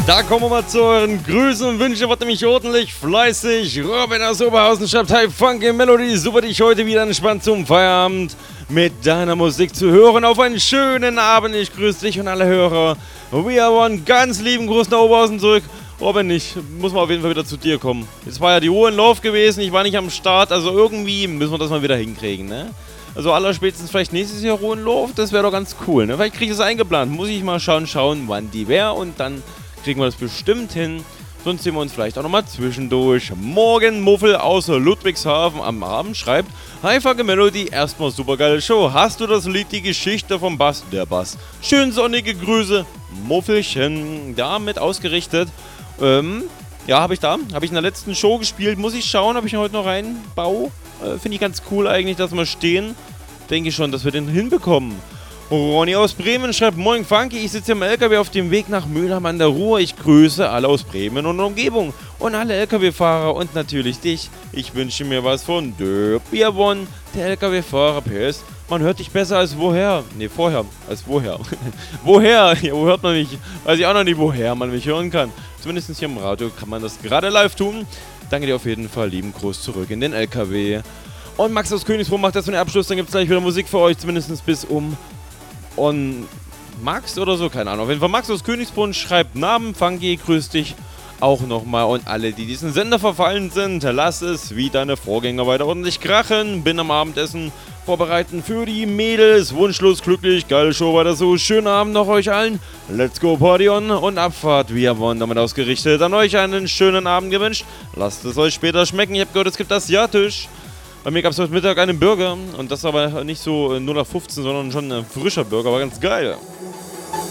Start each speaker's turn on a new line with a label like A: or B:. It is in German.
A: Da kommen wir mal zu euren Grüßen und Wünschen. Wird nämlich ordentlich fleißig. Robin aus Oberhausen schreibt: Hi, Funky Melody. Super, dich heute wieder entspannt zum Feierabend mit deiner Musik zu hören. Auf einen schönen Abend. Ich grüße dich und alle Hörer. We are one. Ganz lieben Gruß nach Oberhausen zurück. Robin, ich muss mal auf jeden Fall wieder zu dir kommen. Jetzt war ja die Uhr in Lauf gewesen. Ich war nicht am Start. Also irgendwie müssen wir das mal wieder hinkriegen, ne? Also allerspätestens vielleicht nächstes Jahr Hohenlof. Das wäre doch ganz cool, ne? Vielleicht kriege ich das eingeplant. Muss ich mal schauen, wann die wäre. Und dann kriegen wir das bestimmt hin. Sonst sehen wir uns vielleicht auch nochmal zwischendurch. Morgen Muffel aus Ludwigshafen am Abend schreibt: Hi, Funky Melody, erstmal super geile Show. Hast du das Lied Die Geschichte vom Bass? Der Bass. Schön sonnige Grüße, Muffelchen. Damit ausgerichtet. Ja, habe ich da. Habe ich in der letzten Show gespielt. Muss ich schauen, ob ich ihn heute noch reinbaue. Finde ich ganz cool eigentlich, dass wir stehen. Denke ich schon, dass wir den hinbekommen. Ronny aus Bremen schreibt: Moin Funky, ich sitze im LKW auf dem Weg nach Mülheim an der Ruhr. Ich grüße alle aus Bremen und Umgebung und alle LKW-Fahrer und natürlich dich. Ich wünsche mir was von Beer One, der LKW-Fahrer. PS, man hört dich besser als woher. Ne, vorher, als woher. Woher? Ja, wo hört man mich? Weiß ich auch noch nicht, woher man mich hören kann. Zumindest hier im Radio kann man das gerade live tun. Danke dir auf jeden Fall, lieben Gruß zurück in den LKW. Und Max aus Königsbrunn macht das für den Abschluss, dann gibt es gleich wieder Musik für euch, zumindest bis um Max oder so, keine Ahnung. Auf jeden Fall Max aus Königsbrunn schreibt: Namen, Funky, grüß dich auch nochmal. Und alle, die diesen Sender verfallen sind, lass es wie deine Vorgänger weiter ordentlich krachen. Bin am Abendessen vorbereiten für die Mädels. Wunschlos, glücklich, geile Show weiter so. Schönen Abend noch euch allen. Let's go Party on und Abfahrt. Wir wurden damit ausgerichtet. An euch einen schönen Abend gewünscht. Lasst es euch später schmecken. Ich habe gehört, es gibt Asiatisch. Bei mir gab es heute Mittag einen Burger und das aber nicht so 0 nach 15, sondern schon ein frischer Burger, war ganz geil.